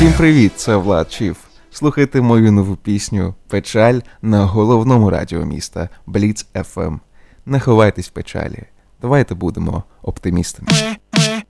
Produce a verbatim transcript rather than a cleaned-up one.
Всім привіт, це Влад Чіф. Слухайте мою нову пісню «Печаль» на головному радіо міста Бліц еф ем. Не ховайтесь в печалі. Давайте будемо оптимістами.